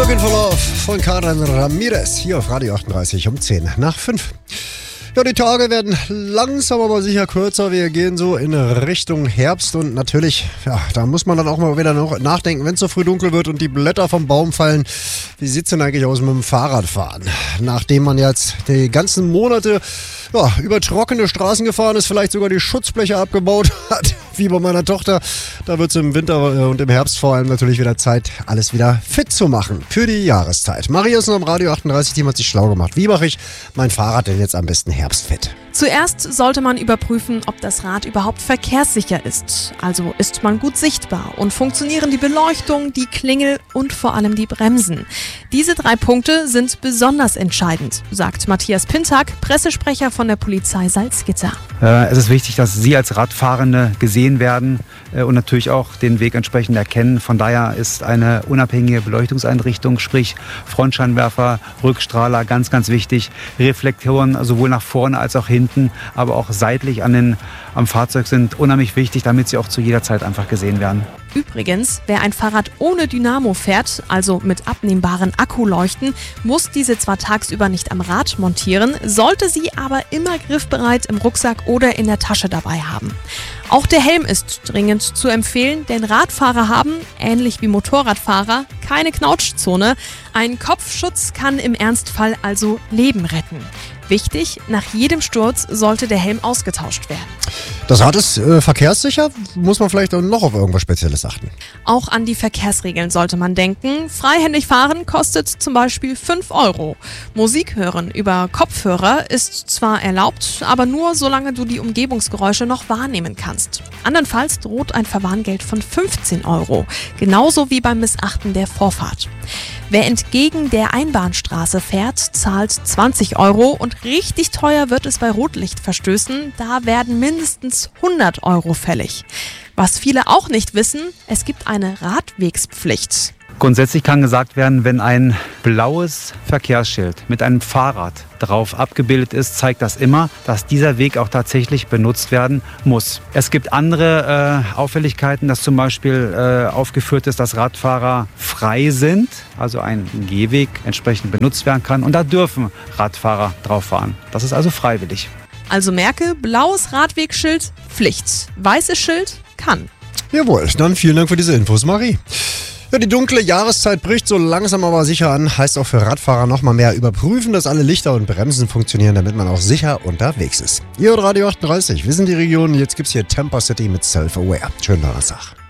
Looking for Love von Karen Ramirez hier auf Radio 38 um 10 nach 5. Ja, die Tage werden langsam aber sicher kürzer. Wir gehen so in Richtung Herbst und natürlich, ja, da muss man dann auch mal wieder noch nachdenken, wenn es so früh dunkel wird und die Blätter vom Baum fallen. Wie sieht es denn eigentlich aus mit dem Fahrradfahren? Nachdem man jetzt die ganzen Monate über trockene Straßen gefahren ist, vielleicht sogar die Schutzbleche abgebaut hat, wie bei meiner Tochter, da wird es im Winter und im Herbst vor allem natürlich wieder Zeit, alles wieder fit zu machen für die Jahreszeit. Maria ist noch im Radio 38, Team hat sich schlau gemacht. Wie mache ich mein Fahrrad denn jetzt am besten herbstfit? Zuerst sollte man überprüfen, ob das Rad überhaupt verkehrssicher ist. Also ist man gut sichtbar und funktionieren die Beleuchtung, die Klingel und vor allem die Bremsen. Diese 3 Punkte sind besonders entscheidend, sagt Matthias Pintag, Pressesprecher von der Polizei Salzgitter. Es ist wichtig, dass Sie als Radfahrende gesehen werden und natürlich auch den Weg entsprechend erkennen. Von daher ist eine unabhängige Beleuchtungseinrichtung, sprich Frontscheinwerfer, Rückstrahler, ganz, ganz wichtig. Reflektoren sowohl nach vorne als auch hinten, aber auch seitlich am Fahrzeug sind unheimlich wichtig, damit sie auch zu jeder Zeit einfach gesehen werden. Übrigens, wer ein Fahrrad ohne Dynamo fährt, also mit abnehmbaren Akkuleuchten, muss diese zwar tagsüber nicht am Rad montieren, sollte sie aber immer griffbereit im Rucksack oder in der Tasche dabei haben. Auch der Helm ist dringend zu empfehlen, denn Radfahrer haben, ähnlich wie Motorradfahrer, keine Knautschzone. Ein Kopfschutz kann im Ernstfall also Leben retten. Wichtig, nach jedem Sturz sollte der Helm ausgetauscht werden. Das Rad ist verkehrssicher? Muss man vielleicht auch noch auf irgendwas Spezielles achten? Auch an die Verkehrsregeln sollte man denken. Freihändig fahren kostet zum Beispiel 5 €. Musik hören über Kopfhörer ist zwar erlaubt, aber nur solange du die Umgebungsgeräusche noch wahrnehmen kannst. Andernfalls droht ein Verwarngeld von 15 €, genauso wie beim Missachten der Vorfahrt. Wer entgegen der Einbahnstraße fährt, zahlt 20 € und richtig teuer wird es bei Rotlichtverstößen. Da werden mindestens 100 € fällig. Was viele auch nicht wissen, es gibt eine Radwegspflicht. Grundsätzlich kann gesagt werden, wenn ein blaues Verkehrsschild mit einem Fahrrad drauf abgebildet ist, zeigt das immer, dass dieser Weg auch tatsächlich benutzt werden muss. Es gibt andere Auffälligkeiten, dass zum Beispiel aufgeführt ist, dass Radfahrer frei sind, also ein Gehweg entsprechend benutzt werden kann und da dürfen Radfahrer drauf fahren. Das ist also freiwillig. Also merke, blaues Radwegschild, Pflicht. Weißes Schild, kann. Jawohl, dann vielen Dank für diese Infos, Marie. Ja, die dunkle Jahreszeit bricht so langsam aber sicher an. Heißt auch für Radfahrer noch mal mehr überprüfen, dass alle Lichter und Bremsen funktionieren, damit man auch sicher unterwegs ist. Ihr hört Radio 38, wir sind die Region. Jetzt gibt's hier Tampa City mit Self-Aware. Schönen Donnerstag.